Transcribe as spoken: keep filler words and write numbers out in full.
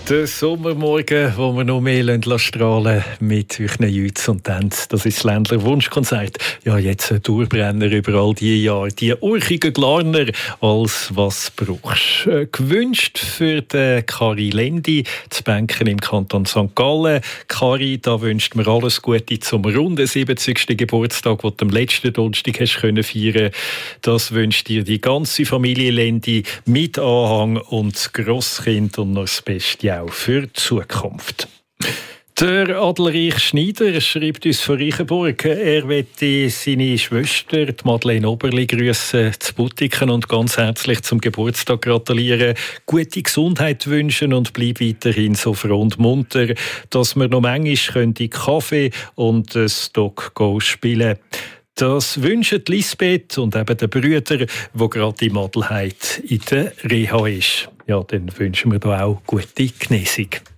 Der Sommermorgen, wo wir noch mehr strahlen lassen mit euren Jüts und Tänzen. Das ist das Ländler Wunschkonzert. Ja, jetzt ein Dauerbrenner über all diese Jahre. Die urchigen Glarner, als was brauchst. Äh, gewünscht für den Kari Lendi, das Banken im Kanton Sankt Gallen. Kari, da wünscht mir alles Gute zum runden siebzigsten Geburtstag, den du am letzten Donnerstag hast können feiern. Das wünscht dir die ganze Familie Lendi mit Anhang und Grosskind und noch das Beste auch für die Zukunft. Der Adelreich Schneider schreibt uns von Reichenburg, er möchte seine Schwester, die Madeleine Oberli, grüssen, zu Butiken und ganz herzlich zum Geburtstag gratulieren, gute Gesundheit wünschen und bleib weiterhin so froh und munter, dass wir noch manchmal Kaffee und ein Stock-Go spielen. Das wünschen Lisbeth und eben der Brüder, wo gerade in Adelheid in der Reha ist. Ja, dann wünschen wir da auch gute Genesung.